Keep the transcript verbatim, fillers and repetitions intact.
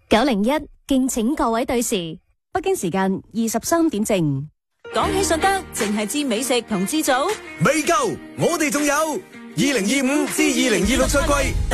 九零一，敬請各位對時。 北京時間二十三點正。 講起順德，淨係知美食同知組未夠，我哋仲有二零二五至二零二六賽季。